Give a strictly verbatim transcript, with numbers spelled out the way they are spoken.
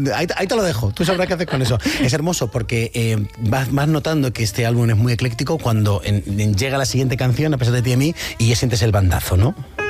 ahí, ahí te lo dejo, tú sabrás qué haces con eso. Es hermoso porque eh, vas, vas notando que este álbum es muy ecléctico cuando en, en llega la siguiente canción, A pesar de ti y a mí, y ya sientes el bandazo, ¿no?